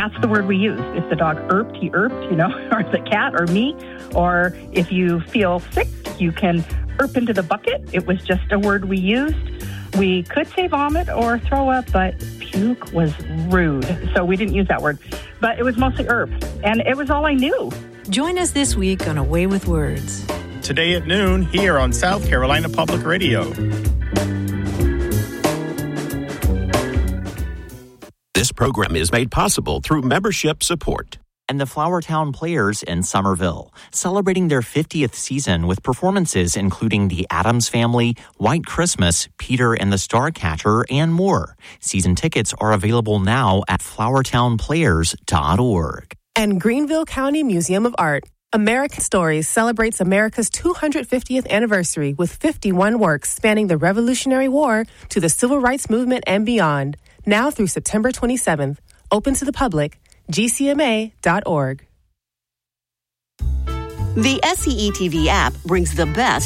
that's the word we use. If the dog irped, he irped, or the cat or me. Or if you feel sick, you can irp into the bucket. It was just a word we used. We could say vomit or throw up, but puke was rude. So we didn't use that word. But it was mostly irp. And it was all I knew. Join us this week on A Way with Words. Today at noon here on South Carolina Public Radio. This program is made possible through membership support. And the Flowertown Players in Somerville, celebrating their 50th season with performances including The Addams Family, White Christmas, Peter and the Starcatcher, and more. Season tickets are available now at flowertownplayers.org. And Greenville County Museum of Art. American Stories celebrates America's 250th anniversary with 51 works spanning the Revolutionary War to the Civil Rights Movement and beyond. Now through September 27th. Open to the public. GCMA.org. The SCE TV app brings the best